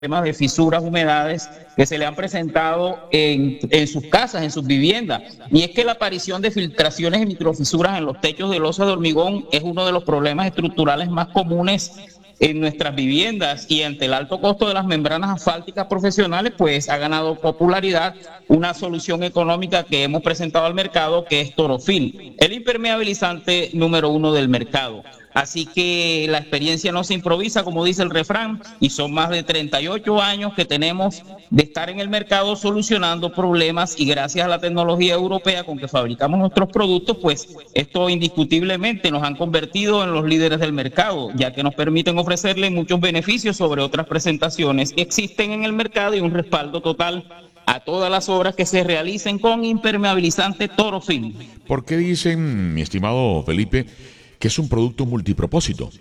problemas de fisuras, humedades que se le han presentado en sus casas, en sus viviendas. Y es que la aparición de filtraciones y microfisuras en los techos de losa de hormigón es uno de los problemas estructurales más comunes en nuestras viviendas, y ante el alto costo de las membranas asfálticas profesionales, pues ha ganado popularidad una solución económica que hemos presentado al mercado, que es Torofil, el impermeabilizante número uno del mercado. Así que la experiencia no se improvisa, como dice el refrán, y son más de 38 años que tenemos de estar en el mercado solucionando problemas, y gracias a la tecnología europea con que fabricamos nuestros productos, pues esto indiscutiblemente nos han convertido en los líderes del mercado, ya que nos permiten ofrecerle muchos beneficios sobre otras presentaciones que existen en el mercado y un respaldo total a todas las obras que se realicen con impermeabilizante Torofil. ¿Por qué dicen, mi estimado Felipe, que es un producto multipropósito?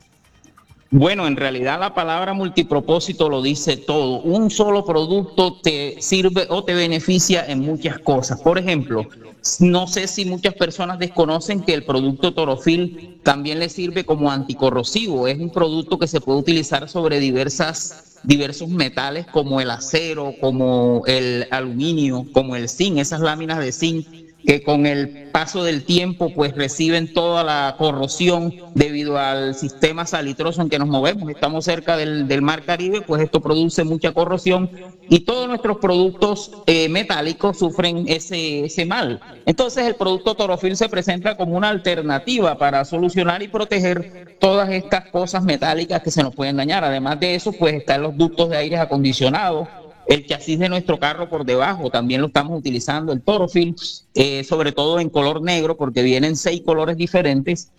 Bueno, en realidad la palabra multipropósito lo dice todo. Un solo producto te sirve o te beneficia en muchas cosas. Por ejemplo, no sé si muchas personas desconocen que el producto Torofil también le sirve como anticorrosivo. Es un producto que se puede utilizar sobre diversos metales, como el acero, como el aluminio, como el zinc, esas láminas de zinc que con el paso del tiempo pues reciben toda la corrosión debido al sistema salitroso en que nos movemos. Estamos cerca del mar Caribe, pues esto produce mucha corrosión, y todos nuestros productos metálicos sufren ese mal. Entonces el producto Torofil se presenta como una alternativa para solucionar y proteger todas estas cosas metálicas que se nos pueden dañar. Además de eso, pues están los ductos de aire acondicionado, el chasis de nuestro carro por debajo, también lo estamos utilizando, el Torofil, sobre todo en color negro, porque vienen 6 colores diferentes.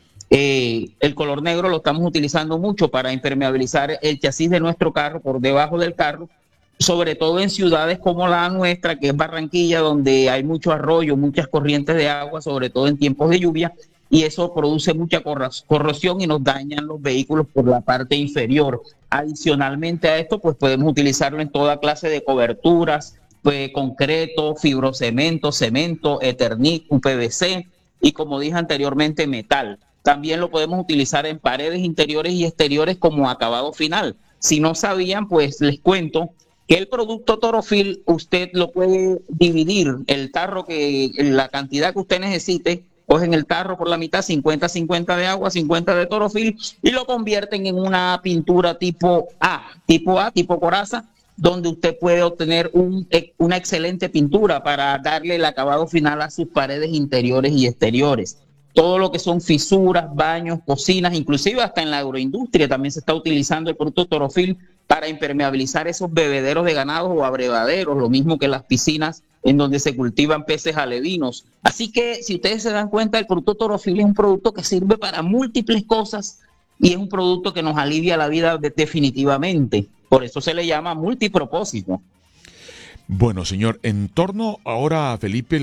El color negro lo estamos utilizando mucho para impermeabilizar el chasis de nuestro carro por debajo del carro, sobre todo en ciudades como la nuestra, que es Barranquilla, donde hay mucho arroyo, muchas corrientes de agua, sobre todo en tiempos de lluvia, y eso produce mucha corrosión y nos dañan los vehículos por la parte inferior. Adicionalmente a esto, pues podemos utilizarlo en toda clase de coberturas, pues, concreto, fibrocemento, cemento, Eternit, UPVC y, como dije anteriormente, metal. También lo podemos utilizar en paredes interiores y exteriores como acabado final. Si no sabían, pues les cuento que el producto Torofil usted lo puede dividir, el tarro, la cantidad que usted necesite, cogen el tarro por la mitad, 50-50 de agua, 50 de Torofil, y lo convierten en una pintura tipo tipo coraza, donde usted puede obtener una excelente pintura para darle el acabado final a sus paredes interiores y exteriores. Todo lo que son fisuras, baños, cocinas, inclusive hasta en la agroindustria también se está utilizando el producto Torofil para impermeabilizar esos bebederos de ganados o abrevaderos, lo mismo que las piscinas en donde se cultivan peces alevinos. Así que, si ustedes se dan cuenta, el producto Torofil es un producto que sirve para múltiples cosas y es un producto que nos alivia la vida definitivamente. Por eso se le llama multipropósito. Bueno, señor, en torno ahora, Felipe,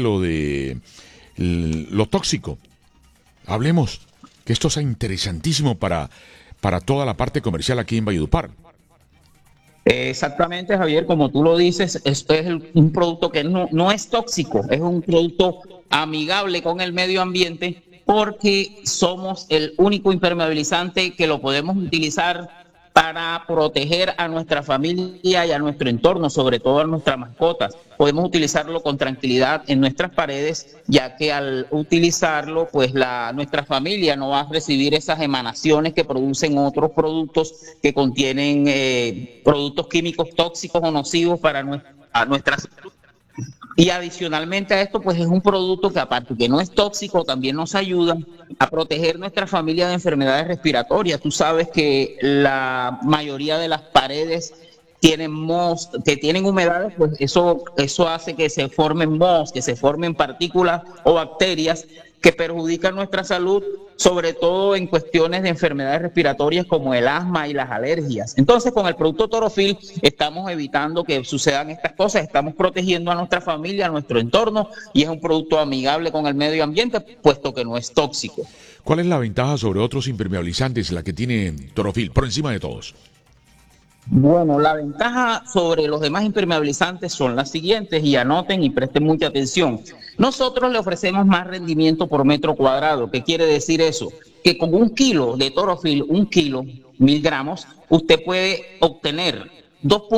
lo tóxico. Hablemos, que esto sea interesantísimo para toda la parte comercial aquí en Valledupar. Exactamente, Javier, como tú lo dices, esto es un producto que no es tóxico, es un producto amigable con el medio ambiente, porque somos el único impermeabilizante que lo podemos utilizar para proteger a nuestra familia y a nuestro entorno, sobre todo a nuestras mascotas. Podemos utilizarlo con tranquilidad en nuestras paredes, ya que al utilizarlo, pues nuestra familia no va a recibir esas emanaciones que producen otros productos que contienen productos químicos tóxicos o nocivos para nuestra salud. Y adicionalmente a esto, pues es un producto que, aparte que no es tóxico, también nos ayuda a proteger nuestra familia de enfermedades respiratorias. Tú sabes que la mayoría de las paredes tienen mohos, que tienen humedades, pues eso hace que se formen mohos, que se formen partículas o bacterias que perjudican nuestra salud, sobre todo en cuestiones de enfermedades respiratorias como el asma y las alergias. Entonces, con el producto Torofil estamos evitando que sucedan estas cosas, estamos protegiendo a nuestra familia, a nuestro entorno, y es un producto amigable con el medio ambiente, puesto que no es tóxico. ¿Cuál es la ventaja sobre otros impermeabilizantes, la que tiene Torofil, por encima de todos? Bueno, la ventaja sobre los demás impermeabilizantes son las siguientes, y anoten y presten mucha atención. Nosotros le ofrecemos más rendimiento por metro cuadrado. ¿Qué quiere decir eso? Que con 1 kilo de Torofil, 1 kilo, 1000 gramos, usted puede obtener dos